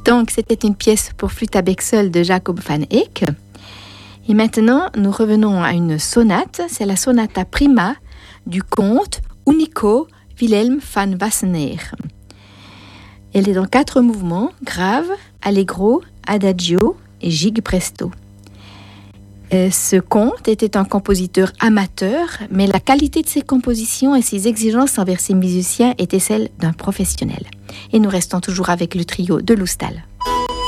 Donc, c'était une pièce pour flûte à bec seul de Jacob van Eyck. Et maintenant, nous revenons à une sonate. C'est la sonata prima du comte Unico Wilhelm van Wassenaer. Elle est dans 4 mouvements, grave, allegro, adagio et gigue presto. Ce comte était un compositeur amateur, mais la qualité de ses compositions et ses exigences envers ses musiciens étaient celles d'un professionnel. Et nous restons toujours avec le trio de Loustal.